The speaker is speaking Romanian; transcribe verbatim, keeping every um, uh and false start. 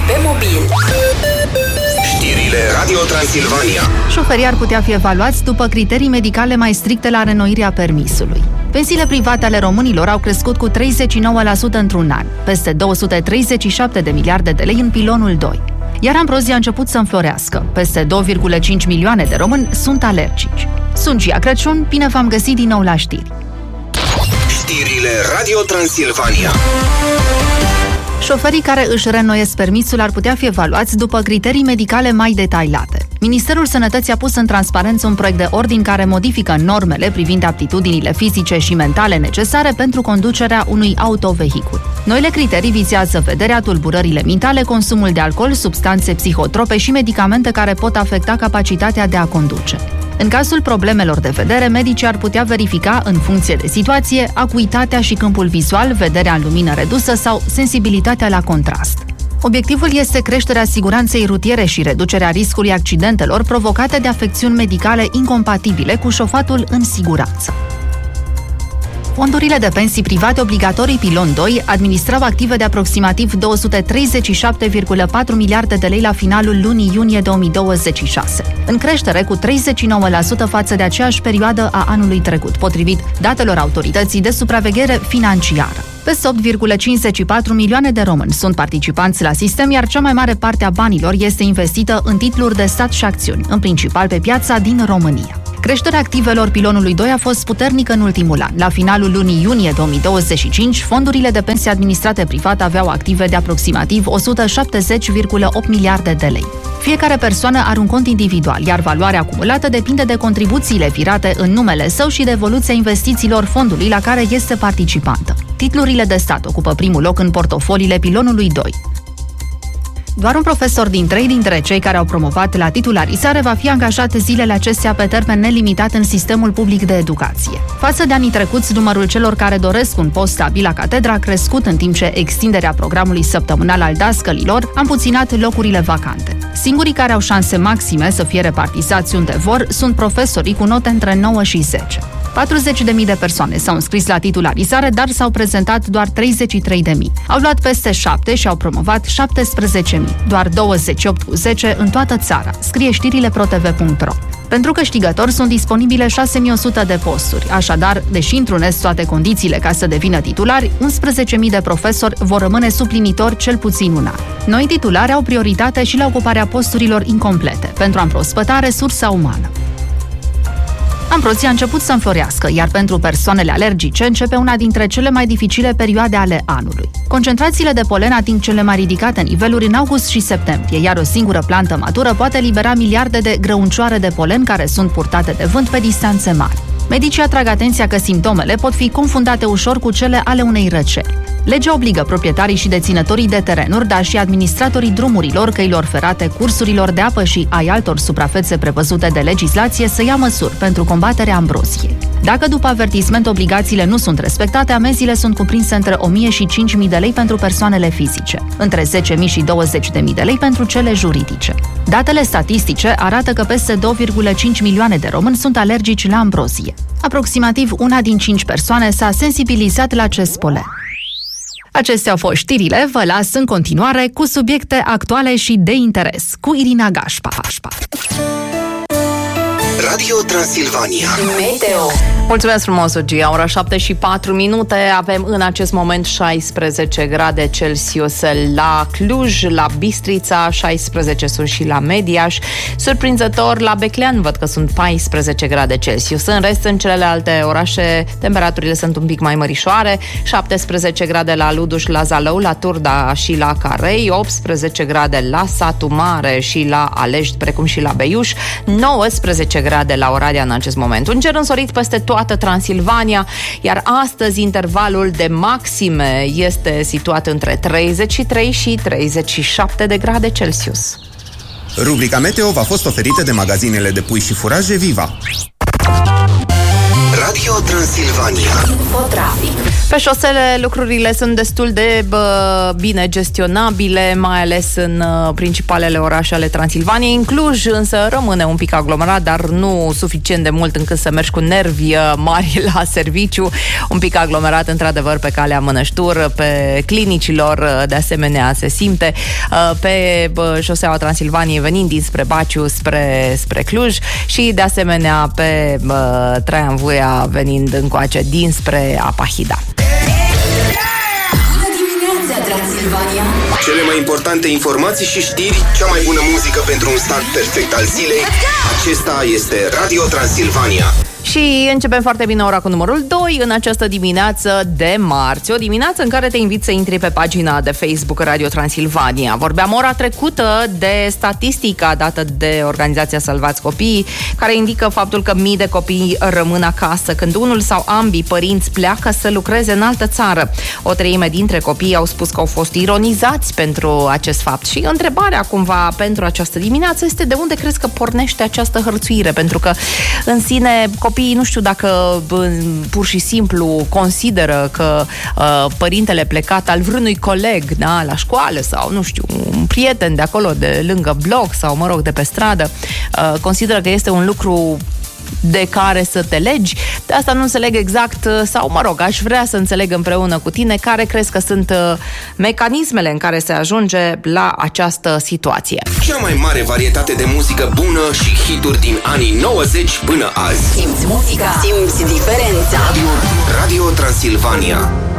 pe mobil. Știrile Radio Transilvania. Șoferii ar putea fi evaluați după criterii medicale mai stricte la renoirea permisului. Pensiile private ale românilor au crescut cu treizeci și nouă la sută într-un an, peste două sute treizeci și șapte de miliarde de lei în pilonul doi. Iar ambrozia a început să înflorească. Peste două virgulă cinci milioane de români sunt alergici. Sunt Gia Crăciun, bine v-am găsit din nou la știri. Știrile Radio Transilvania. Șoferii care își reînnoiesc permisul ar putea fi evaluați după criterii medicale mai detaliate. Ministerul Sănătății a pus în transparență un proiect de ordin care modifică normele privind aptitudinile fizice și mentale necesare pentru conducerea unui autovehicul. Noile criterii vizează vederea, tulburările mentale, consumul de alcool, substanțe psihotrope și medicamente care pot afecta capacitatea de a conduce. În cazul problemelor de vedere, medicii ar putea verifica, în funcție de situație, acuitatea și câmpul vizual, vederea în lumină redusă sau sensibilitatea la contrast. Obiectivul este creșterea siguranței rutiere și reducerea riscului accidentelor provocate de afecțiuni medicale incompatibile cu șofatul în siguranță. Fondurile de pensii private obligatorii pilon doi administrau active de aproximativ două sute treizeci și șapte virgulă patru miliarde de lei la finalul lunii iunie două mii douăzeci și șase, în creștere cu treizeci și nouă la sută față de aceeași perioadă a anului trecut, potrivit datelor Autorității de Supraveghere Financiară. Peste opt virgulă cincizeci și patru milioane de români sunt participanți la sistem, iar cea mai mare parte a banilor este investită în titluri de stat și acțiuni, în principal pe piața din România. Creșterea activelor pilonului doi a fost puternică în ultimul an. La finalul lunii iunie două mii douăzeci și cinci, fondurile de pensie administrate privat aveau active de aproximativ o sută șaptezeci virgulă opt miliarde de lei. Fiecare persoană are un cont individual, iar valoarea acumulată depinde de contribuțiile virate în numele său și de evoluția investițiilor fondului la care este participantă. Titlurile de stat ocupă primul loc în portofoliile pilonului doi. Doar un profesor din trei dintre cei care au promovat la titularizare va fi angajat zilele acestea pe termen nelimitat în sistemul public de educație. Față de anii trecuți, numărul celor care doresc un post stabil la catedră a crescut, în timp ce extinderea programului săptămânal al dascălilor a împuținat locurile vacante. Singurii care au șanse maxime să fie repartizați unde vor sunt profesorii cu note între nouă și zece. patruzeci de mii de persoane s-au înscris la titularizare, dar s-au prezentat doar treizeci și trei de mii. Au luat peste șapte și au promovat șaptesprezece mii, doar douăzeci și opt cu zece în toată țara, scrie știrile pro t v punct r o. Pentru câștigători sunt disponibile șase mii o sută de posturi, așadar, deși întrunesc toate condițiile ca să devină titulari, unsprezece mii de profesori vor rămâne suplinitori cel puțin un an. Noi titulari au prioritate și la ocuparea posturilor incomplete, pentru a împrospăta resursa umană. Ambrozia a început să înflorească, iar pentru persoanele alergice începe una dintre cele mai dificile perioade ale anului. Concentrațiile de polen ating cele mai ridicate niveluri în august și septembrie, iar o singură plantă matură poate libera miliarde de grăuncioare de polen care sunt purtate de vânt pe distanțe mari. Medicii atrag atenția că simptomele pot fi confundate ușor cu cele ale unei răceli. Legea obligă proprietarii și deținătorii de terenuri, dar și administratorii drumurilor, căilor ferate, cursurilor de apă și ai altor suprafețe prevăzute de legislație să ia măsuri pentru combaterea ambroziei. Dacă după avertisment obligațiile nu sunt respectate, amenziile sunt cuprinse între o mie și cinci mii de lei pentru persoanele fizice, între zece mii și douăzeci de mii de lei pentru cele juridice. Datele statistice arată că peste două virgulă cinci milioane de români sunt alergici la ambrozie. Aproximativ una din cinci persoane s-a sensibilizat la acest polen. Acestea au fost știrile, vă las în continuare cu subiecte actuale și de interes, cu Irina Gașpa. Radio Transilvania. Meteo. Mulțumesc frumos, Gia. Ora șapte și patru minute. Avem în acest moment șaisprezece grade Celsius la Cluj, la Bistrița, șaisprezece sunt și la Mediaș. Surprinzător, la Beclean văd că sunt paisprezece grade Celsius. În rest, în celelalte orașe, temperaturile sunt un pic mai mărișoare. șaptesprezece grade la Luduș, la Zalău, la Turda și la Carei, optsprezece grade la Satu Mare și la Alești, precum și la Beiuș, nouăsprezece grade la Oradea în acest moment. Un cer însorit peste toată Transilvania, iar astăzi intervalul de maxime este situat între treizeci și trei și treizeci și șapte de grade Celsius. Rubrica Meteo v-a fost oferită de magazinele de pui și furaje Viva. Radio Transilvania. Infotrafic. Pe șosele lucrurile sunt destul de bă, bine gestionabile, mai ales în uh, principalele orașe ale Transilvaniei. În Cluj însă rămâne un pic aglomerat, dar nu suficient de mult încât să mergi cu nervi uh, mari la serviciu. Un pic aglomerat într-adevăr pe calea Mănăștur, pe clinicilor uh, de asemenea se simte, uh, pe bă, șoseaua Transilvaniei venind dinspre Baciu spre, spre Cluj și de asemenea pe bă, Traian Vuia venind încoace dinspre Apahida. Transilvania. Cele mai importante informații și știri, cea mai bună muzică pentru un start perfect al zilei. Acesta este Radio Transilvania. Și începem foarte bine ora cu numărul doi în această dimineață de marți. O dimineață în care te invit să intri pe pagina de Facebook Radio Transilvania. Vorbeam ora trecută de statistica dată de organizația Salvați Copiii, care indică faptul că mii de copii rămân acasă când unul sau ambii părinți pleacă să lucreze în altă țară. O treime dintre copii au spus că au fost ironizați pentru acest fapt. Și întrebarea cumva pentru această dimineață este: de unde crezi că pornește această hărțuire? Pentru că în sine copiii, nu știu dacă pur și simplu consideră că uh, părintele plecat al vreunui coleg, da, la școală sau, nu știu, un prieten de acolo, de lângă bloc sau, mă rog, de pe stradă, uh, consideră că este un lucru de care să te legi. De asta nu înțeleg exact, sau mă rog, aș vrea să înțeleg împreună cu tine care crezi că sunt mecanismele în care se ajunge la această situație. Cea mai mare varietate de muzică bună și hituri din anii nouăzeci până azi. Simți muzica, simți diferența. Radio, Radio Transilvania.